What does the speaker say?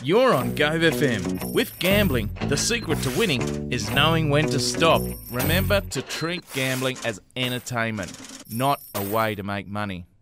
You're on Gove FM. With gambling, the secret to winning is knowing when to stop. Remember to treat gambling as entertainment, not a way to make money.